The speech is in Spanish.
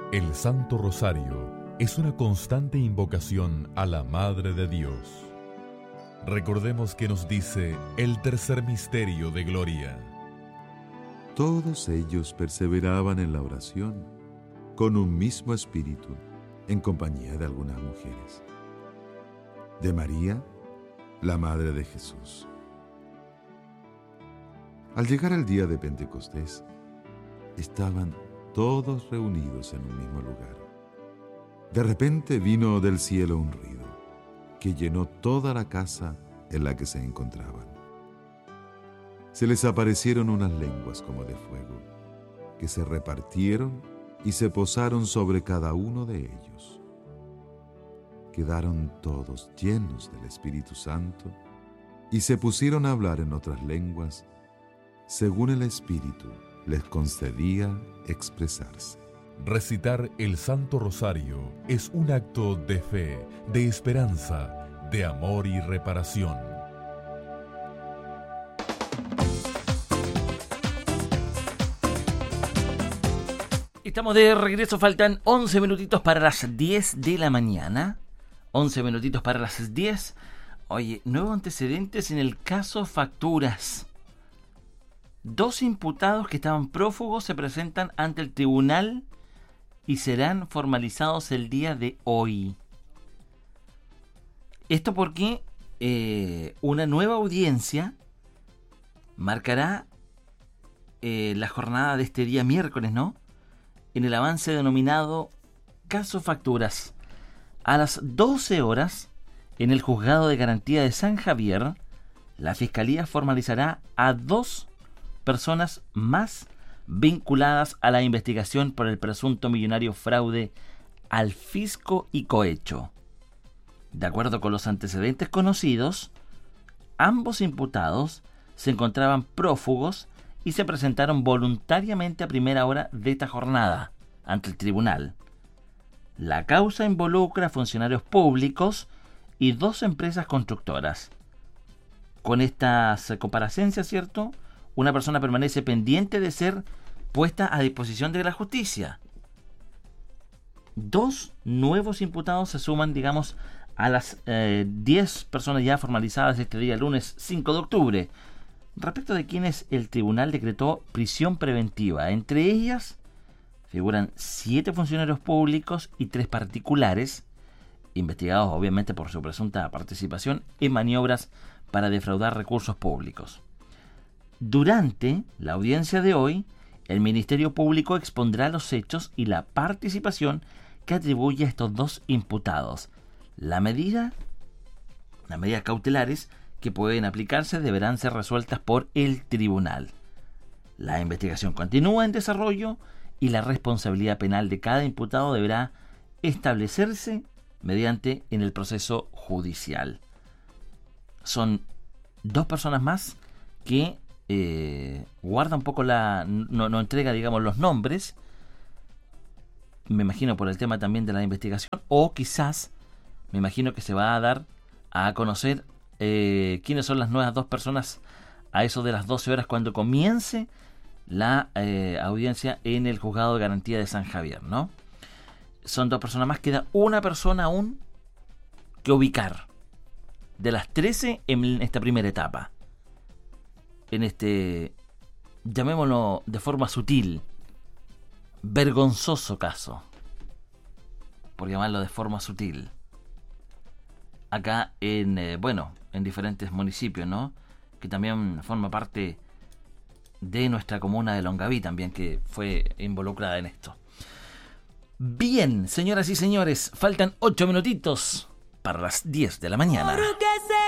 El Santo Rosario es una constante invocación a la Madre de Dios. Recordemos que nos dice el tercer misterio de gloria. Todos ellos perseveraban en la oración, con un mismo espíritu, en compañía de algunas mujeres. De María, la Madre de Jesús. Al llegar el día de Pentecostés, estaban todos reunidos en un mismo lugar. De repente vino del cielo un ruido que llenó toda la casa en la que se encontraban. Se les aparecieron unas lenguas como de fuego, que se repartieron y se posaron sobre cada uno de ellos. Quedaron todos llenos del Espíritu Santo y se pusieron a hablar en otras lenguas, según el Espíritu les concedía expresarse. Recitar el Santo Rosario es un acto de fe, de esperanza, de amor y reparación. Estamos de regreso, faltan 11 minutitos para las 10 de la mañana. 11 minutitos para las 10. Oye, nuevos antecedentes en el caso Facturas. 2 imputados que estaban prófugos se presentan ante el tribunal y serán formalizados el día de hoy. Esto porque una nueva audiencia marcará la jornada de este día miércoles, ¿no? En el avance denominado Caso Facturas. A las 12 horas, en el Juzgado de Garantía de San Javier, la Fiscalía formalizará a 2 personas más vinculadas a la investigación por el presunto millonario fraude al fisco y cohecho. De acuerdo con los antecedentes conocidos, ambos imputados se encontraban prófugos y se presentaron voluntariamente a primera hora de esta jornada ante el tribunal. La causa involucra a funcionarios públicos y 2 empresas constructoras. Con estas comparecencias, ¿cierto?, una persona permanece pendiente de ser puesta a disposición de la justicia. 2 nuevos imputados se suman, digamos, a las 10 personas ya formalizadas este día, lunes 5 de octubre, respecto de quienes el tribunal decretó prisión preventiva. Entre ellas figuran 7 funcionarios públicos y 3 particulares, investigados obviamente por su presunta participación en maniobras para defraudar recursos públicos. Durante la audiencia de hoy, el Ministerio Público expondrá los hechos y la participación que atribuye a estos 2 imputados. Las medidas cautelares que pueden aplicarse deberán ser resueltas por el tribunal. La investigación continúa en desarrollo y la responsabilidad penal de cada imputado deberá establecerse mediante en el proceso judicial. Son 2 personas más que guarda un poco no entrega, digamos, los nombres, me imagino por el tema también de la investigación, o quizás me imagino que se va a dar a conocer quiénes son las nuevas 2 personas a eso de las 12 horas cuando comience la audiencia en el Juzgado de Garantía de San Javier, ¿no? Son 2 personas más, queda una persona aún que ubicar de las 13 en esta primera etapa. En este, llamémoslo de forma sutil, vergonzoso caso, por llamarlo de forma sutil, acá en diferentes municipios, ¿no?, que también forma parte de nuestra comuna de Longaví también, que fue involucrada en esto. Bien, señoras y señores, faltan 8 minutitos para las 10 de la mañana.